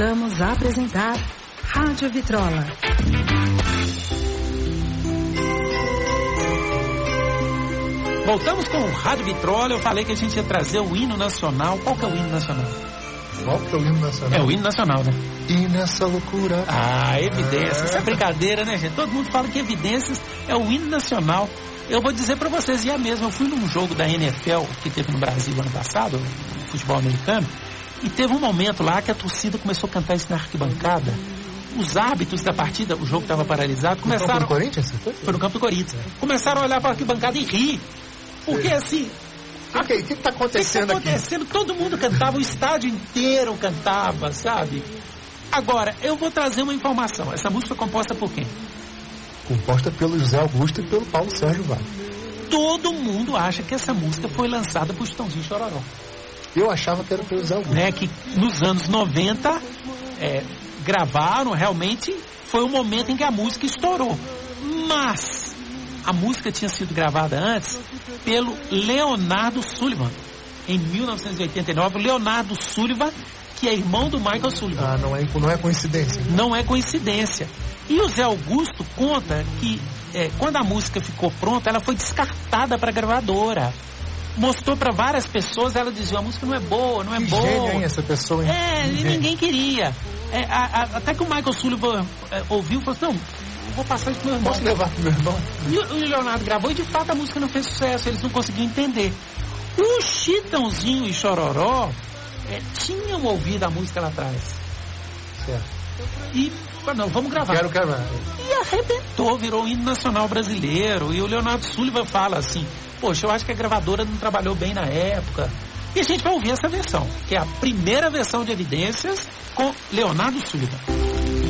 Passamos a apresentar Rádio Vitrola. Voltamos com o Rádio Vitrola. Eu falei que a gente ia trazer o hino nacional. Qual que é o hino nacional? Qual que é o hino nacional? É o hino nacional, né? E nessa loucura... Evidências. Isso é brincadeira, né, gente? Todo mundo fala que Evidências é o hino nacional. Eu vou dizer pra vocês, e é mesmo. Eu fui num jogo da NFL que teve no Brasil ano passado, no futebol americano, e teve um momento lá que a torcida começou a cantar isso na arquibancada. Os árbitros da partida, o jogo estava paralisado, começaram... No campo do Corinthians? Foi no campo do Corinthians. Começaram a olhar para a arquibancada e rir. Porque assim... O que está acontecendo aqui? Todo mundo cantava, o estádio inteiro cantava, sabe? Agora, eu vou trazer uma informação. Essa música é composta por quem? Composta pelo José Augusto e pelo Paulo Sérgio Vale. Todo mundo acha que essa música foi lançada por Chitãozinho e Chororó. Eu achava que era pelo José Augusto. Né, que nos anos 90 gravaram, realmente foi o momento em que a música estourou. Mas a música tinha sido gravada antes pelo Leonardo Sullivan, em 1989. O Leonardo Sullivan, que é irmão do Michael Sullivan. Não é coincidência. Não é coincidência. E o Zé Augusto conta que quando a música ficou pronta, ela foi descartada para a gravadora. Mostrou para várias pessoas, ela dizia, a música não é boa, não é boa. Gênio, hein, essa pessoa, hein? Ninguém queria. Até que o Michael Sullivan ouviu e falou assim, não, eu vou passar isso pro meu irmão. Posso levar pro meu irmão? E o Leonardo gravou e de fato a música não fez sucesso, eles não conseguiam entender. O Chitãozinho e Chororó tinham ouvido a música lá atrás. Certo. E não, vamos gravar. Quero gravar. E arrebentou, virou o hino nacional brasileiro. E o Leonardo Sullivan fala assim, poxa, eu acho que a gravadora não trabalhou bem na época. E a gente vai ouvir essa versão, que é a primeira versão de Evidências com Leonardo Sullivan.